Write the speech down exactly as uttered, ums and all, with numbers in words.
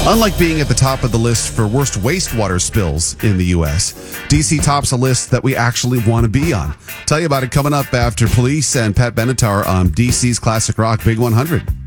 Unlike being at the top of the list for worst wastewater spills in the U S, D C tops a list that we actually want to be on. Tell you about it coming up after Police and Pat Benatar on D C's Classic Rock Big one hundred.